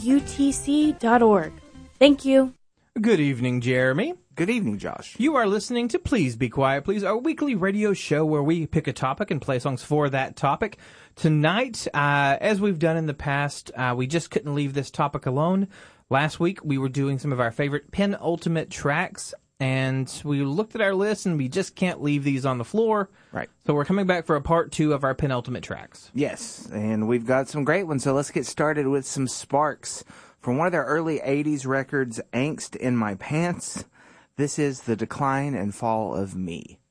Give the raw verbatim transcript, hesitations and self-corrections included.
U T C dot org. Thank you. Good evening, Jeremy. Good evening, Josh. You are listening to Please Be Quiet, Please, our weekly radio show where we pick a topic and play songs for that topic. Tonight, uh, as we've done in the past, uh, we just couldn't leave this topic alone. Last week, we were doing some of our favorite penultimate tracks, and we looked at our list, and we just can't leave these on the floor. Right. So we're coming back for a part two of our penultimate tracks. Yes, and we've got some great ones, so let's get started with some Sparks. From one of their early eighties records, Angst in My Pants, this is The Decline and Fall of Me.